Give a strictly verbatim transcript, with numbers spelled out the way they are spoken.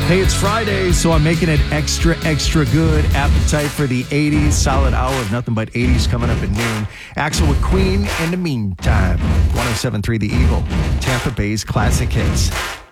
Hey, it's Friday, so I'm making it extra, extra good. Appetite for the eighties. Solid hour of nothing but eighties coming up at noon. Axel with Queen in the meantime. one oh seven point three The Eagle, Tampa Bay's classic hits.